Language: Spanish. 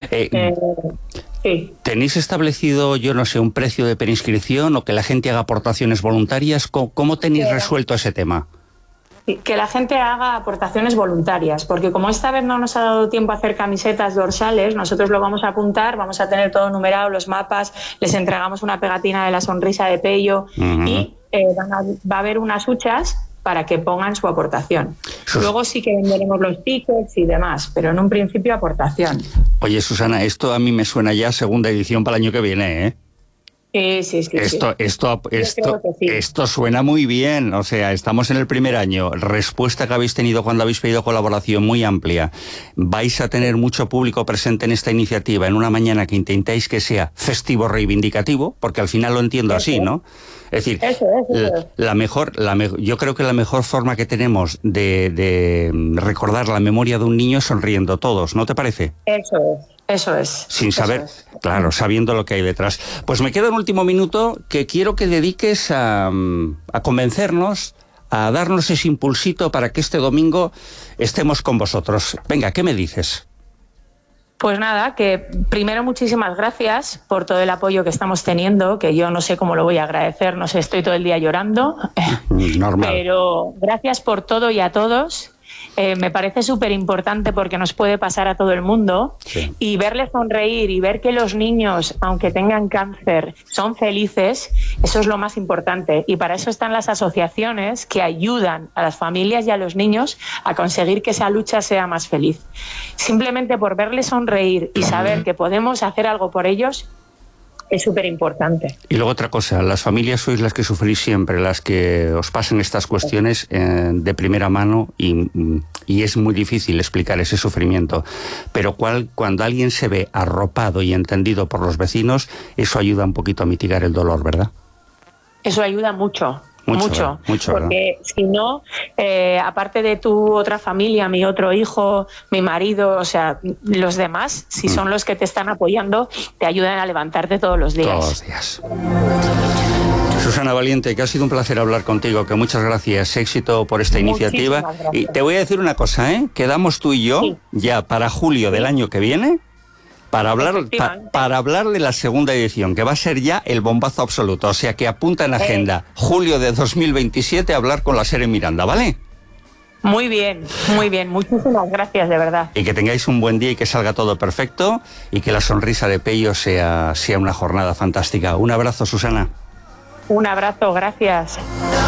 Eh, sí. ¿Tenéis establecido, yo no sé, un precio de preinscripción o que la gente haga aportaciones voluntarias? ¿Cómo tenéis resuelto ese tema? Que la gente haga aportaciones voluntarias, porque como esta vez no nos ha dado tiempo a hacer camisetas dorsales, nosotros lo vamos a apuntar, vamos a tener todo numerado, los mapas, les entregamos una pegatina de la sonrisa de Pello y va a haber unas huchas para que pongan su aportación. Luego sí que venderemos los tickets y demás, pero en un principio aportación. Oye, Susana, esto a mí me suena ya a segunda edición para el año que viene, ¿eh? Sí. Esto suena muy bien. O sea, estamos en el primer año. Respuesta que habéis tenido cuando habéis pedido colaboración muy amplia. Vais a tener mucho público presente en esta iniciativa en una mañana que intentáis que sea festivo reivindicativo, porque al final lo entiendo así, ¿no? Es decir, yo creo que la mejor forma que tenemos de recordar la memoria de un niño es sonriendo todos, ¿no te parece? Eso es. Sin saber, claro, sabiendo lo que hay detrás. Pues me queda un último minuto que quiero que dediques a convencernos, a darnos ese impulsito para que este domingo estemos con vosotros. Venga, ¿qué me dices? Pues nada, que primero muchísimas gracias por todo el apoyo que estamos teniendo, que yo no sé cómo lo voy a agradecer, no sé, estoy todo el día llorando. Normal. Pero gracias por todo y a todos. Me parece súper importante porque nos puede pasar a todo el mundo, sí. Y verles sonreír y ver que los niños, aunque tengan cáncer, son felices, eso es lo más importante. Y para eso están las asociaciones que ayudan a las familias y a los niños a conseguir que esa lucha sea más feliz. Simplemente por verles sonreír y saber que podemos hacer algo por ellos, es súper importante. Y luego otra cosa, las familias sois las que sufrís siempre, las que os pasan estas cuestiones de primera mano y es muy difícil explicar ese sufrimiento. Pero cuando alguien se ve arropado y entendido por los vecinos, eso ayuda un poquito a mitigar el dolor, ¿verdad? Eso ayuda mucho. Mucho, porque ¿verdad? Si no, aparte de tu otra familia, mi otro hijo, mi marido, o sea, los demás, si son los que te están apoyando, te ayudan a levantarte todos los días. Todos los días. Susana Valiente, que ha sido un placer hablar contigo, que muchas gracias, éxito por esta iniciativa. Gracias. Y te voy a decir una cosa, quedamos tú y yo ya para julio del año que viene para hablar de la segunda edición, que va a ser ya el bombazo absoluto. O sea que apunta en agenda julio de 2027 a hablar con la Sere Miranda, ¿vale? Muy bien. Muchísimas gracias, de verdad. Y que tengáis un buen día y que salga todo perfecto y que la sonrisa de Pello sea una jornada fantástica. Un abrazo, Susana. Un abrazo, gracias.